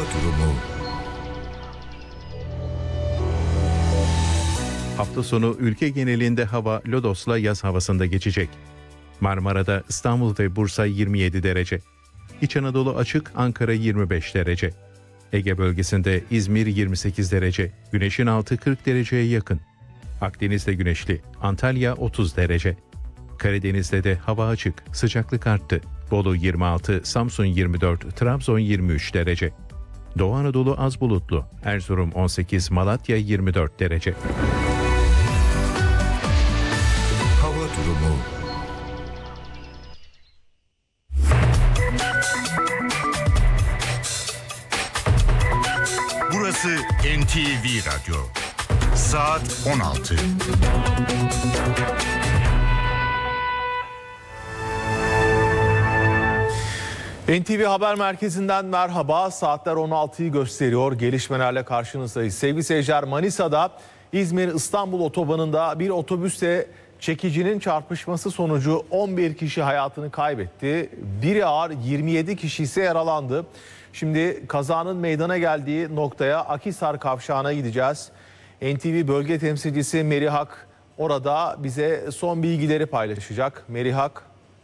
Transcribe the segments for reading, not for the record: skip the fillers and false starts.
durumu. Hafta sonu ülke genelinde hava lodosla yaz havasında geçecek. Marmara'da İstanbul ve Bursa 27 derece. İç Anadolu açık, Ankara 25 derece. Ege bölgesinde İzmir 28 derece, güneşin altı 40 dereceye yakın. Akdeniz'de güneşli, Antalya 30 derece. Karadeniz'de de hava açık, sıcaklık arttı. Bolu 26, Samsun 24, Trabzon 23 derece. Doğu Anadolu az bulutlu, Erzurum 18, Malatya 24 derece. Hava durumu. Burası NTV Radyo. Saat 16. NTV Haber Merkezi'nden merhaba. Saatler 16'yı gösteriyor. Gelişmelerle karşınızdayız. Sevgili seyirciler, Manisa'da İzmir-İstanbul otobanında bir otobüsle çekicinin çarpışması sonucu 11 kişi hayatını kaybetti. Biri ağır, 27 kişi ise yaralandı. Şimdi kazanın meydana geldiği noktaya, Akhisar Kavşağı'na gideceğiz. NTV bölge temsilcisi Merihak orada bize son bilgileri paylaşacak. Merihak.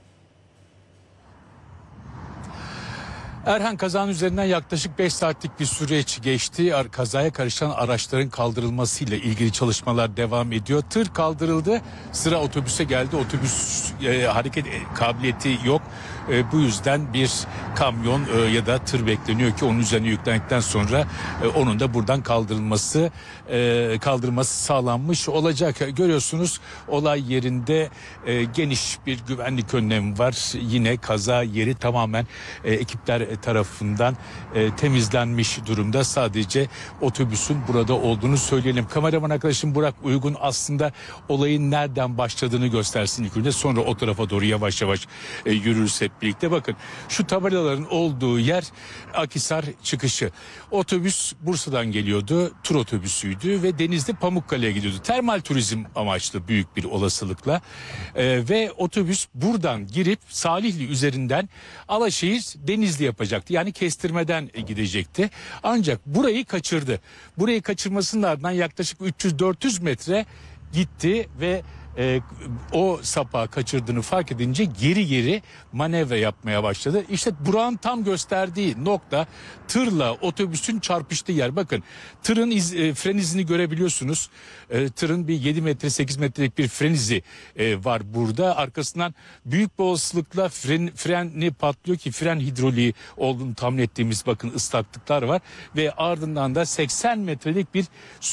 Erhan, kazanın üzerinden yaklaşık 5 saatlik bir süreç geçti. Kazaya karışan araçların kaldırılmasıyla ilgili çalışmalar devam ediyor. Tır kaldırıldı, sıra otobüse geldi. Otobüs hareket kabiliyeti yok. Bu yüzden bir kamyon ya da tır bekleniyor ki onun üzerine yüklendikten sonra onun da buradan kaldırılması sağlanmış olacak. Görüyorsunuz, olay yerinde geniş bir güvenlik önlemi var. Yine kaza yeri tamamen ekipler tarafından temizlenmiş durumda. Sadece otobüsün burada olduğunu söyleyelim. Kameraman arkadaşım Burak Uygun aslında olayın nereden başladığını göstersin ilk önce, sonra o tarafa doğru yavaş yavaş yürürüz hep birlikte. Bakın, şu tabelaların olduğu yer Akhisar çıkışı. Otobüs Bursa'dan geliyordu, tur otobüsüydü ve Denizli Pamukkale'ye gidiyordu. Termal turizm amaçlı büyük bir olasılıkla ve otobüs buradan girip Salihli üzerinden Alaşehir Denizli yapacaktı. Yani kestirmeden gidecekti. Ancak burayı kaçırdı. Burayı kaçırmasının ardından yaklaşık 300-400 metre gitti ve o sapağı kaçırdığını fark edince geri manevra yapmaya başladı. İşte Burak'ın tam gösterdiği nokta tırla otobüsün çarpıştığı yer. Bakın, tırın fren izini görebiliyorsunuz. Tırın bir 7 metre 8 metrelik bir fren izi var burada. Arkasından büyük bir olasılıkla freni patlıyor ki fren hidroliği olduğunu tahmin ettiğimiz, bakın, ıslaklıklar var. Ve ardından da 80 metrelik bir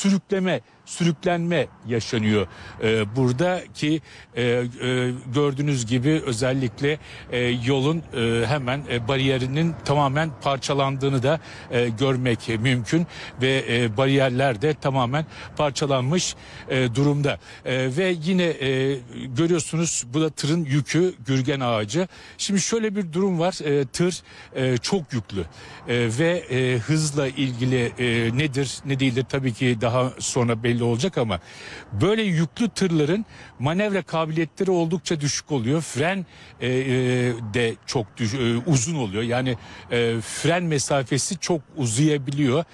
sürüklenme yaşanıyor burada ki gördüğünüz gibi özellikle yolun hemen bariyerinin tamamen parçalandığını da görmek mümkün ve bariyerler de tamamen parçalanmış durumda ve yine görüyorsunuz, bu da tırın yükü, gürgen ağacı. Şimdi şöyle bir durum var, tır çok yüklü ve hızla ilgili nedir ne değildir tabii ki daha sonra belli olacak ama böyle yüklü tırların manevra kabiliyetleri oldukça düşük oluyor. Fren de çok uzun oluyor. Yani fren mesafesi çok uzayabiliyor.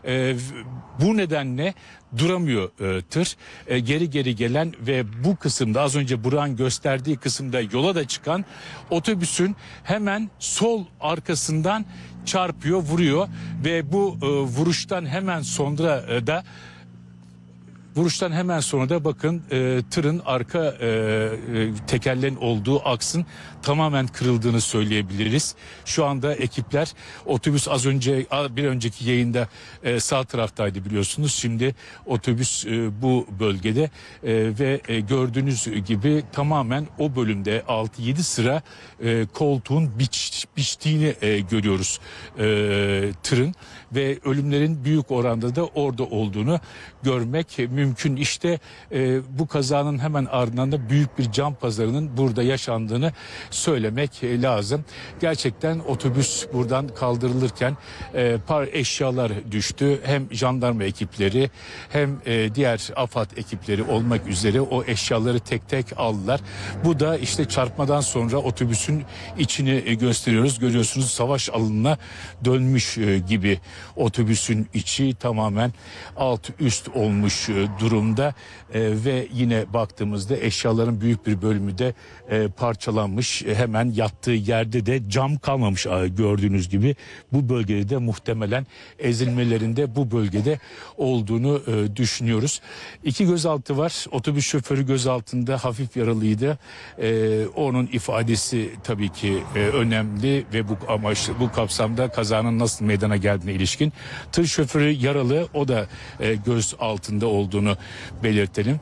Bu nedenle duramıyor tır. Geri gelen ve bu kısımda, az önce Burak'ın gösterdiği kısımda yola da çıkan otobüsün hemen sol arkasından çarpıyor, vuruyor ve bu vuruştan hemen sonra da bakın tırın arka tekerleğin olduğu aksın tamamen kırıldığını söyleyebiliriz. Şu anda ekipler, otobüs bir önceki yayında sağ taraftaydı biliyorsunuz. Şimdi otobüs bu bölgede ve gördüğünüz gibi tamamen o bölümde 6-7 sıra koltuğun biçtiğini görüyoruz tırın ve ölümlerin büyük oranda da orada olduğunu görmek mümkün. mümkün. İşte bu kazanın hemen ardından da büyük bir cam pazarının burada yaşandığını söylemek lazım. Gerçekten otobüs buradan kaldırılırken eşyalar düştü. Hem jandarma ekipleri hem diğer AFAD ekipleri olmak üzere o eşyaları tek tek aldılar. Bu da işte çarpmadan sonra otobüsün içini gösteriyoruz. Görüyorsunuz, savaş alanına dönmüş gibi otobüsün içi tamamen alt üst olmuş durumda ve yine baktığımızda eşyaların büyük bir bölümü de parçalanmış. Hemen yattığı yerde de cam kalmamış gördüğünüz gibi. Bu bölgede de muhtemelen ezilmelerinde bu bölgede olduğunu düşünüyoruz. 2 gözaltı var. Otobüs şoförü gözaltında, hafif yaralıydı. Onun ifadesi tabii ki önemli ve bu kapsamda kazanın nasıl meydana geldiğine ilişkin. Tır şoförü yaralı, o da göz altında olduğunu belirtelim.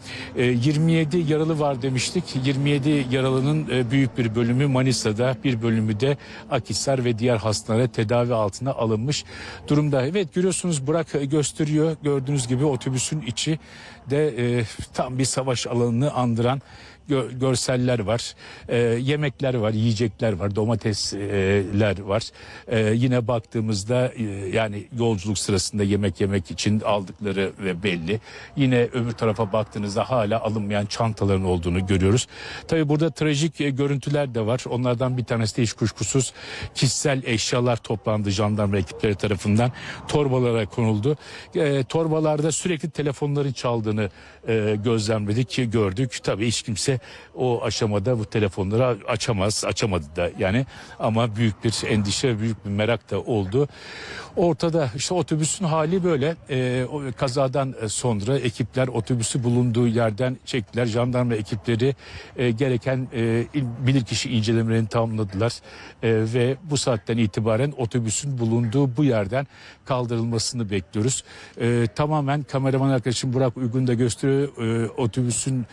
27 yaralı var demiştik. 27 yaralının büyük bir bölümü Manisa'da, bir bölümü de Akhisar ve diğer hastanelere tedavi altına alınmış durumda. Evet, görüyorsunuz, Burak gösteriyor. Gördüğünüz gibi otobüsün içi de tam bir savaş alanını andıran görseller var, yemekler var, yiyecekler var, domatesler var. Yine baktığımızda yani yolculuk sırasında yemek yemek için aldıkları ve belli. Yine öbür tarafa baktığınızda hala alınmayan çantaların olduğunu görüyoruz. Tabii burada trajik görüntüler de var. Onlardan bir tanesi de hiç kuşkusuz kişisel eşyalar toplandı jandarma ekipleri tarafından. Torbalara konuldu. Torbalarda sürekli telefonların çaldığını gözlemledik, gördük. Tabii hiç kimse o aşamada bu telefonları açamadı da yani, ama büyük bir endişe, büyük bir merak da oldu. Ortada işte otobüsün hali böyle. O kazadan sonra ekipler otobüsü bulunduğu yerden çektiler. Jandarma ekipleri gereken bilirkişi incelemelerini tamamladılar ve bu saatten itibaren otobüsün bulunduğu bu yerden kaldırılmasını bekliyoruz. Tamamen kameraman arkadaşım Burak Uygun da gösteriyor. Otobüsün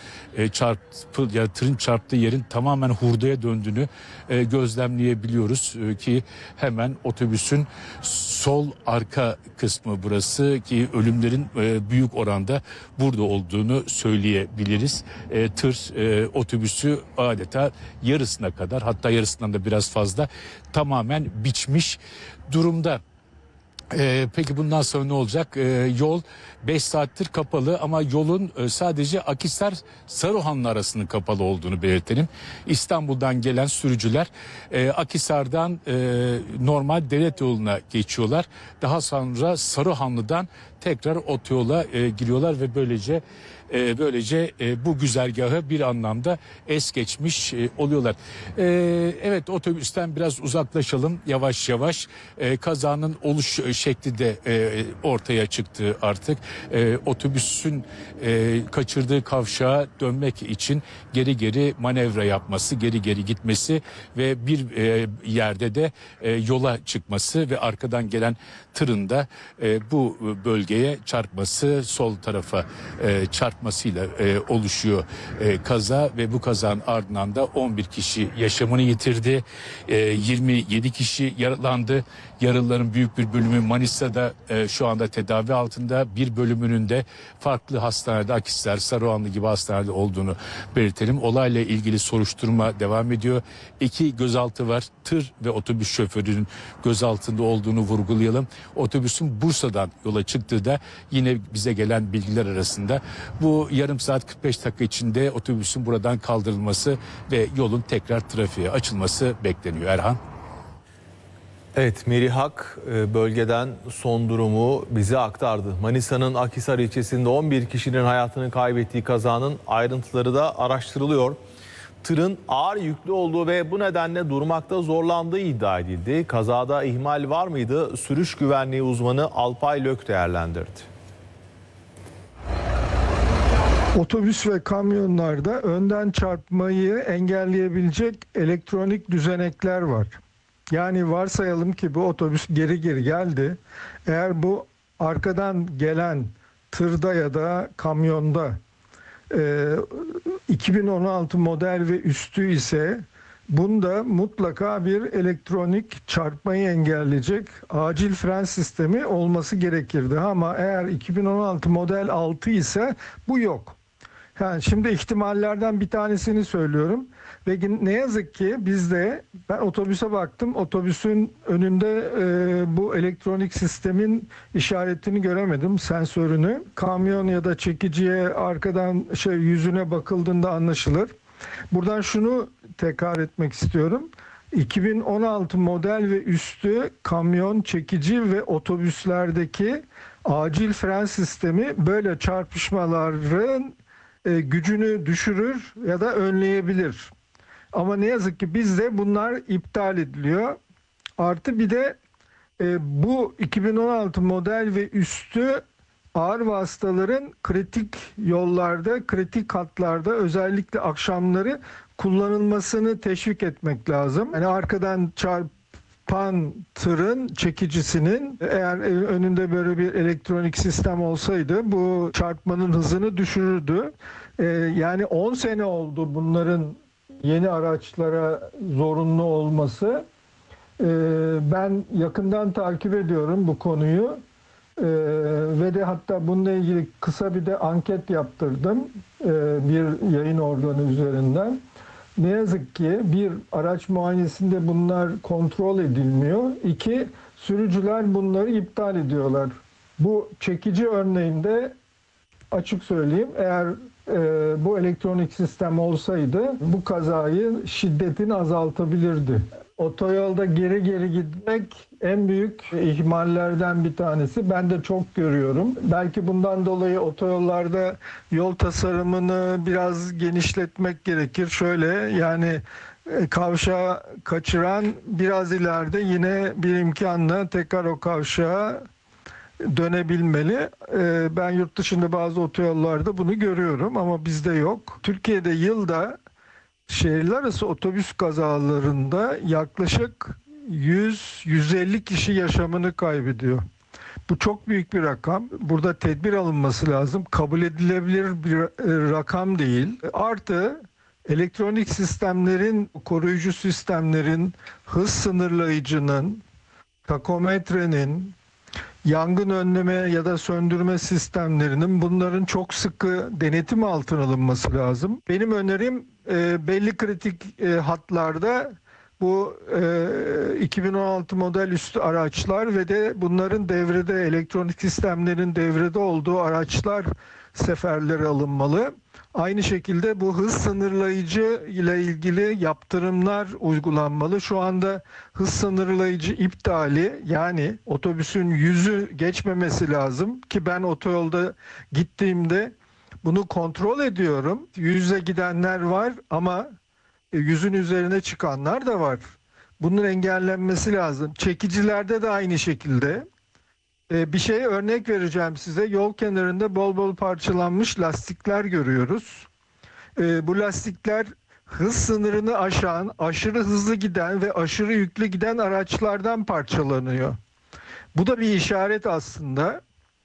tırın çarptığı yerin tamamen hurdaya döndüğünü gözlemleyebiliyoruz ki hemen otobüsün sol arka kısmı burası, ki ölümlerin büyük oranda burada olduğunu söyleyebiliriz. Tır otobüsü adeta yarısına kadar, hatta yarısından da biraz fazla tamamen biçmiş durumda. Peki bundan sonra ne olacak? Yol 5 saattir kapalı ama yolun sadece Akhisar Saruhanlı arasının kapalı olduğunu belirtelim. İstanbul'dan gelen sürücüler Akhisar'dan normal devlet yoluna geçiyorlar. Daha sonra Saruhanlı'dan tekrar otoyola giriyorlar ve böylece bu güzergahı bir anlamda es geçmiş oluyorlar. Evet, otobüsten biraz uzaklaşalım yavaş yavaş. Kazanın oluş şekli de ortaya çıktı artık. Otobüsün kaçırdığı kavşağa dönmek için geri manevra yapması, geri gitmesi ve bir yerde de yola çıkması ve arkadan gelen tırın da bu bölgeye çarpması, sol tarafa çarpmasıyla oluşuyor kaza ve bu kazanın ardından da 11 kişi yaşamını yitirdi. 27 kişi yaralandı. Yaralıların büyük bir bölümü Manisa'da şu anda tedavi altında. Bir bölümünün de farklı hastanede, Akhisar, Saruhanlı gibi hastanede olduğunu belirtelim. Olayla ilgili soruşturma devam ediyor. 2 gözaltı var. Tır ve otobüs şoförünün gözaltında olduğunu vurgulayalım. Otobüsün Bursa'dan yola çıktığı da yine bize gelen bilgiler arasında. Bu yarım saat 45 dakika içinde otobüsün buradan kaldırılması ve yolun tekrar trafiğe açılması bekleniyor. Erhan. Evet, Merih Hak bölgeden son durumu bize aktardı. Manisa'nın Akhisar ilçesinde 11 kişinin hayatını kaybettiği kazanın ayrıntıları da araştırılıyor. Tırın ağır yüklü olduğu ve bu nedenle durmakta zorlandığı iddia edildi. Kazada ihmal var mıydı? Sürüş güvenliği uzmanı Alpay Lök değerlendirdi. Otobüs ve kamyonlarda önden çarpmayı engelleyebilecek elektronik düzenekler var. Yani varsayalım ki bu otobüs geri geldi. Eğer bu arkadan gelen tırda ya da kamyonda 2016 model ve üstü ise Bunda mutlaka bir elektronik çarpmayı engelleyecek acil fren sistemi olması gerekirdi. Ama eğer 2016 model 6 ise bu yok. Yani şimdi ihtimallerden bir tanesini söylüyorum. Ve ne yazık ki bizde, ben otobüse baktım, otobüsün önünde bu elektronik sistemin işaretini göremedim, sensörünü. Kamyon ya da çekiciye arkadan yüzüne bakıldığında anlaşılır. Buradan şunu tekrar etmek istiyorum. 2016 model ve üstü kamyon, çekici ve otobüslerdeki acil fren sistemi böyle çarpışmaların gücünü düşürür ya da önleyebilir. Ama ne yazık ki bizde bunlar iptal ediliyor. Artı bir de bu 2016 model ve üstü ağır vasıtaların kritik yollarda, kritik hatlarda özellikle akşamları kullanılmasını teşvik etmek lazım. Yani arkadan çarpan tırın çekicisinin eğer önünde böyle bir elektronik sistem olsaydı bu çarpmanın hızını düşürürdü. Yani 10 sene oldu bunların yeni araçlara zorunlu olması. Ben yakından takip ediyorum bu konuyu. Ve de hatta bununla ilgili kısa bir de anket yaptırdım bir yayın organı üzerinden. Ne yazık ki bir, araç muayenesinde bunlar kontrol edilmiyor. İki, sürücüler bunları iptal ediyorlar. Bu çekici örneğinde açık söyleyeyim, eğer bu elektronik sistem olsaydı bu kazayı şiddetini azaltabilirdi. Otoyolda geri geri gitmek en büyük ihmallerden bir tanesi. Ben de çok görüyorum. Belki bundan dolayı otoyollarda yol tasarımını biraz genişletmek gerekir. Şöyle, yani kavşağı kaçıran biraz ileride yine bir imkanla tekrar o kavşağa dönebilmeli. Ben yurt dışında bazı otoyollarda bunu görüyorum ama bizde yok. Türkiye'de yılda şehirler arası otobüs kazalarında yaklaşık 100-150 kişi yaşamını kaybediyor. Bu çok büyük bir rakam. Burada tedbir alınması lazım. Kabul edilebilir bir rakam değil. Artı elektronik sistemlerin, koruyucu sistemlerin, hız sınırlayıcının, takometrenin, yangın önleme ya da söndürme sistemlerinin, bunların çok sıkı denetim altına alınması lazım. Benim önerim belli kritik hatlarda bu 2016 model üstü araçlar ve de bunların devrede, elektronik sistemlerin devrede olduğu araçlar seferlere alınmalı. Aynı şekilde bu hız sınırlayıcı ile ilgili yaptırımlar uygulanmalı. Şu anda hız sınırlayıcı iptali, yani otobüsün yüzü geçmemesi lazım ki ben otoyolda gittiğimde bunu kontrol ediyorum. Yüze gidenler var ama yüzün üzerine çıkanlar da var. Bunun engellenmesi lazım. Çekicilerde de aynı şekilde. Bir örnek vereceğim size. Yol kenarında bol bol parçalanmış lastikler görüyoruz. Bu lastikler hız sınırını aşan, aşırı hızlı giden ve aşırı yüklü giden araçlardan parçalanıyor. Bu da bir işaret aslında.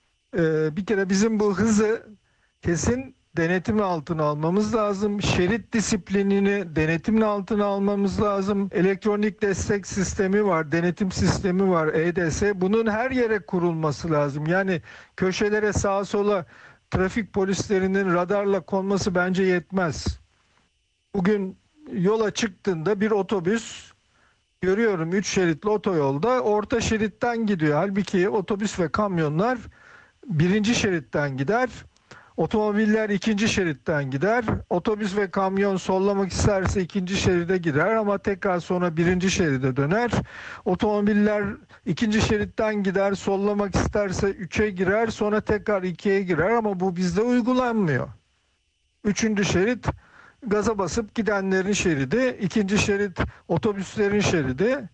Bir kere bizim bu hızı kesin denetim altına almamız lazım. Şerit disiplinini denetim altına almamız lazım. Elektronik destek sistemi var, denetim sistemi var, EDS. Bunun her yere kurulması lazım. Yani köşelere, sağa sola trafik polislerinin radarla konması bence yetmez. Bugün yola çıktığında bir otobüs görüyorum 3 şeritli otoyolda orta şeritten gidiyor. Halbuki otobüs ve kamyonlar birinci şeritten gider. Otomobiller ikinci şeritten gider. Otobüs ve kamyon sollamak isterse ikinci şeride gider ama tekrar sonra birinci şeride döner. Otomobiller ikinci şeritten gider, sollamak isterse 3'e girer, sonra tekrar 2'ye girer ama bu bizde uygulanmıyor. Üçüncü şerit gaza basıp gidenlerin şeridi, ikinci şerit otobüslerin şeridi.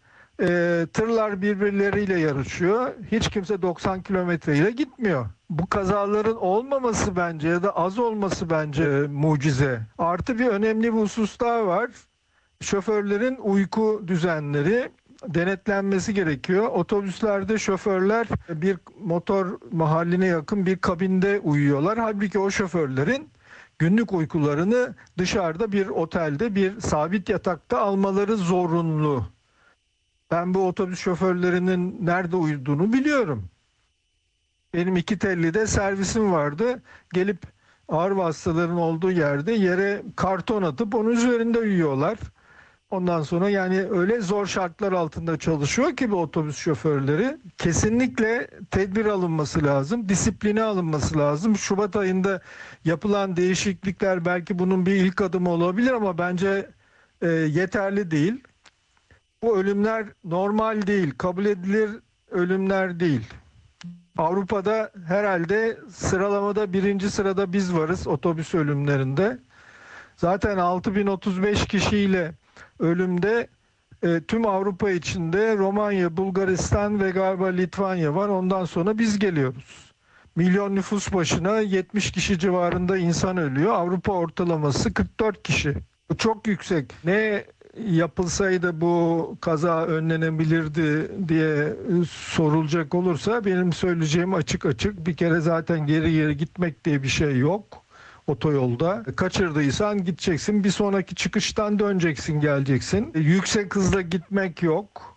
Tırlar birbirleriyle yarışıyor. Hiç kimse 90 kilometre ile gitmiyor. Bu kazaların olmaması bence ya da az olması bence mucize. Artı bir önemli bir husus daha var. Şoförlerin uyku düzenleri denetlenmesi gerekiyor. Otobüslerde şoförler bir motor mahalline yakın bir kabinde uyuyorlar. Halbuki o şoförlerin günlük uykularını dışarıda bir otelde bir sabit yatakta almaları zorunlu. Ben bu otobüs şoförlerinin nerede uyuduğunu biliyorum. Benim 2 Telli'de servisim vardı. Gelip ağır hastaların olduğu yerde yere karton atıp onun üzerinde uyuyorlar. Ondan sonra yani öyle zor şartlar altında çalışıyor ki bu otobüs şoförleri. Kesinlikle tedbir alınması lazım, disipline alınması lazım. Şubat ayında yapılan değişiklikler belki bunun bir ilk adımı olabilir ama bence yeterli değil. Bu ölümler normal değil, kabul edilir ölümler değil. Avrupa'da herhalde sıralamada 1. sırada biz varız otobüs ölümlerinde. Zaten 6035 kişiyle ölümde tüm Avrupa içinde Romanya, Bulgaristan ve galiba Litvanya var. Ondan sonra biz geliyoruz. Milyon nüfus başına 70 kişi civarında insan ölüyor. Avrupa ortalaması 44 kişi. Bu çok yüksek. Ne yapılsaydı bu kaza önlenebilirdi diye sorulacak olursa benim söyleyeceğim açık açık. Bir kere zaten geri geri gitmek diye bir şey yok otoyolda. Kaçırdıysan gideceksin, bir sonraki çıkıştan döneceksin, geleceksin. Yüksek hızla gitmek yok.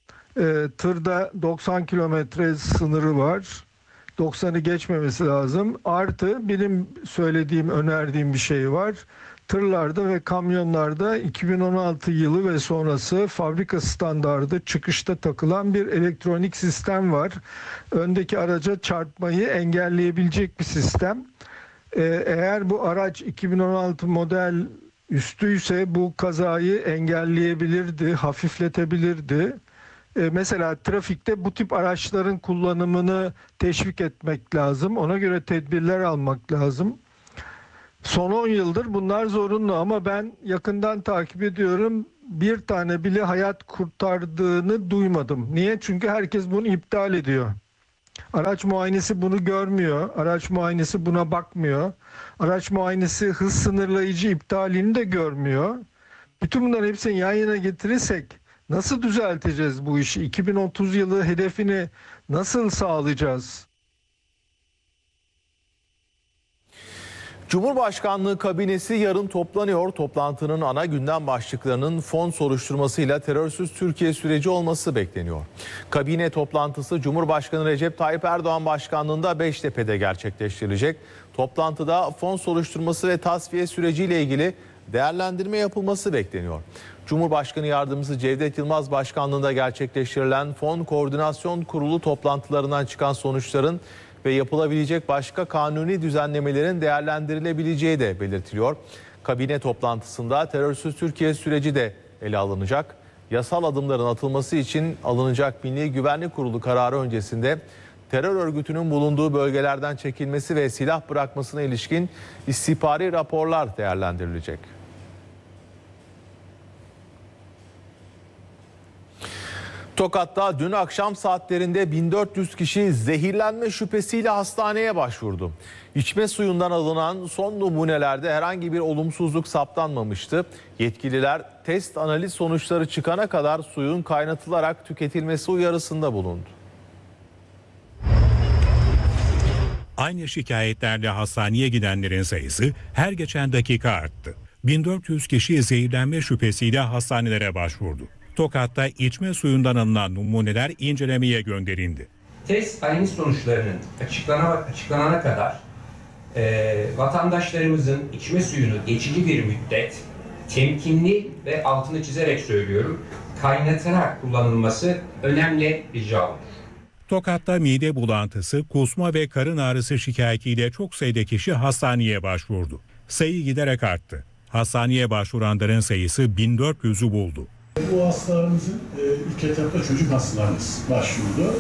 Tırda 90 kilometre sınırı var. 90'ı geçmemesi lazım. Artı benim önerdiğim bir şey var. Tırlarda ve kamyonlarda 2016 yılı ve sonrası fabrika standardı çıkışta takılan bir elektronik sistem var. Öndeki araca çarpmayı engelleyebilecek bir sistem. Eğer bu araç 2016 model üstüyse bu kazayı engelleyebilirdi, hafifletebilirdi. Mesela trafikte bu tip araçların kullanımını teşvik etmek lazım. Ona göre tedbirler almak lazım. Son 10 yıldır bunlar zorunlu ama ben yakından takip ediyorum. Bir tane bile hayat kurtardığını duymadım. Niye? Çünkü herkes bunu iptal ediyor. Araç muayenesi bunu görmüyor. Araç muayenesi buna bakmıyor. Araç muayenesi hız sınırlayıcı iptalini de görmüyor. Bütün bunların hepsini yan yana getirirsek nasıl düzelteceğiz bu işi? 2030 yılı hedefini nasıl sağlayacağız? Cumhurbaşkanlığı kabinesi yarın toplanıyor. Toplantının ana gündem başlıklarının fon soruşturmasıyla terörsüz Türkiye süreci olması bekleniyor. Kabine toplantısı Cumhurbaşkanı Recep Tayyip Erdoğan başkanlığında Beştepe'de gerçekleştirilecek. Toplantıda fon soruşturması ve tasfiye süreciyle ilgili değerlendirme yapılması bekleniyor. Cumhurbaşkanı Yardımcısı Cevdet Yılmaz başkanlığında gerçekleştirilen Fon Koordinasyon Kurulu toplantılarından çıkan sonuçların ve yapılabilecek başka kanuni düzenlemelerin değerlendirilebileceği de belirtiliyor. Kabine toplantısında terörsüz Türkiye süreci de ele alınacak. Yasal adımların atılması için alınacak Milli Güvenlik Kurulu kararı öncesinde terör örgütünün bulunduğu bölgelerden çekilmesi ve silah bırakmasına ilişkin istihbari raporlar değerlendirilecek. Tokat'ta dün akşam saatlerinde 1400 kişi zehirlenme şüphesiyle hastaneye başvurdu. İçme suyundan alınan son numunelerde herhangi bir olumsuzluk saptanmamıştı. Yetkililer test analiz sonuçları çıkana kadar suyun kaynatılarak tüketilmesi uyarısında bulundu. Aynı şikayetlerle hastaneye gidenlerin sayısı her geçen dakika arttı. 1400 kişi zehirlenme şüphesiyle hastanelere başvurdu. Tokat'ta içme suyundan alınan numuneler incelemeye gönderildi. Test analiz sonuçlarının açıklanana kadar vatandaşlarımızın içme suyunu geçici bir müddet temkinli ve altını çizerek söylüyorum kaynatarak kullanılması önemli rica olur. Tokat'ta mide bulantısı, kusma ve karın ağrısı şikayetiyle çok sayıda kişi hastaneye başvurdu. Sayı giderek arttı. Hastaneye başvuranların sayısı 1400'ü buldu. Bu hastalarımızın ilk etapta çocuk hastalarımız başvurdu.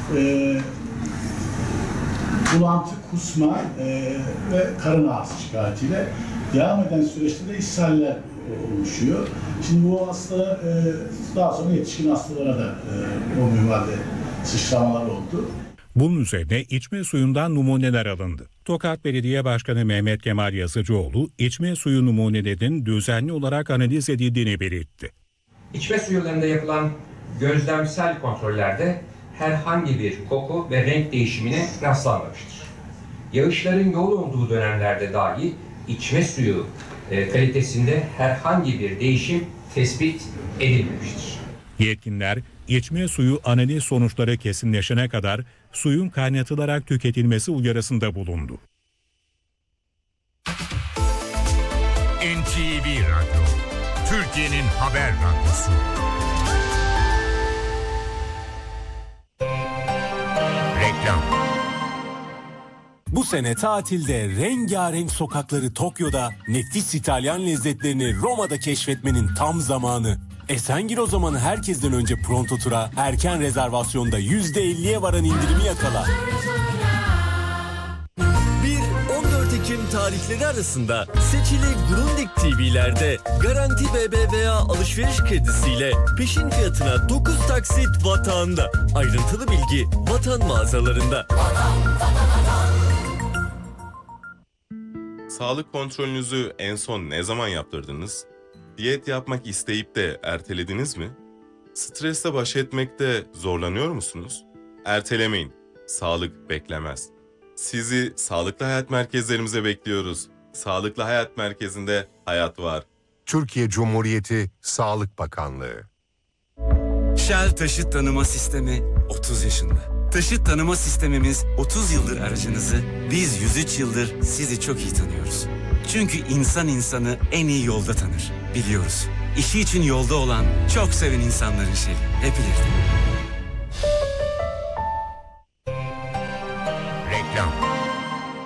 Bulantı, kusma ve karın ağrısı şikayetiyle devam eden süreçte de ishaller oluşuyor. Şimdi bu hastalar daha sonra yetişkin hastalara da o minvalde sıçramalar oldu. Bunun üzerine içme suyundan numuneler alındı. Tokat Belediye Başkanı Mehmet Kemal Yazıcıoğlu, içme suyu numunelerinin düzenli olarak analiz edildiğini belirtti. İçme suyularında yapılan gözlemsel kontrollerde herhangi bir koku ve renk değişimine rastlanmamıştır. Yağışların yoğun olduğu dönemlerde dahi içme suyu kalitesinde herhangi bir değişim tespit edilmemiştir. Yetkililer içme suyu analiz sonuçları kesinleşene kadar suyun kaynatılarak tüketilmesi uyarısında bulundu. NTV Radyo, Türkiye'nin haber radyosu. Reklam. Bu sene tatilde rengarenk sokakları Tokyo'da, nefis İtalyan lezzetlerini Roma'da keşfetmenin tam zamanı. Esengir o zaman herkesten önce Pronto Tur'a erken rezervasyonda %50'ye varan indirimi yakala. 1-14 Ekim tarihleri arasında seçili Grundig TV'lerde Garanti BBVA alışveriş kredisiyle peşin fiyatına 9 taksit Vatan'da. Ayrıntılı bilgi Vatan mağazalarında. Sağlık kontrolünüzü en son ne zaman yaptırdınız? Diyet yapmak isteyip de ertelediniz mi? Stresle baş etmekte zorlanıyor musunuz? Ertelemeyin. Sağlık beklemez. Sizi Sağlıklı Hayat Merkezlerimize bekliyoruz. Sağlıklı Hayat Merkezi'nde hayat var. Türkiye Cumhuriyeti Sağlık Bakanlığı. Shell Taşıt Tanıma Sistemi 30 yaşında. Taşıt tanıma sistemimiz 30 yıldır aracınızı, biz 103 yıldır sizi çok iyi tanıyoruz. Çünkü insan insanı en iyi yolda tanır, biliyoruz. İşi için yolda olan, çok seven insanların şeyi, hep ileride.